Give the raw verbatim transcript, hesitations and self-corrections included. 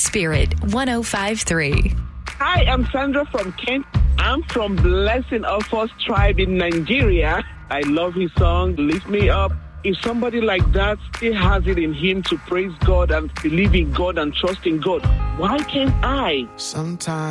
Spirit one oh five point three. Hi, I'm Sandra from Kent. I'm from Blessing of Us Tribe in Nigeria. I love his song, Lift Me Up. If somebody like that still has it in him to praise God and believe in God and trust in God, why can't I? Sometimes